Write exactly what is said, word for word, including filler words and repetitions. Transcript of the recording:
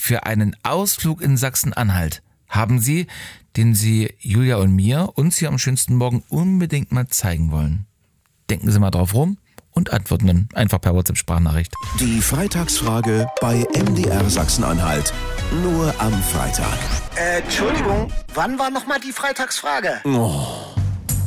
für einen Ausflug in Sachsen-Anhalt haben Sie, den Sie Julia und mir uns hier am schönsten Morgen unbedingt mal zeigen wollen? Denken Sie mal drauf rum und antworten dann einfach per WhatsApp-Sprachnachricht. Die Freitagsfrage bei M D R Sachsen-Anhalt. Nur am Freitag. Äh, Entschuldigung, wann war nochmal die Freitagsfrage? Oh.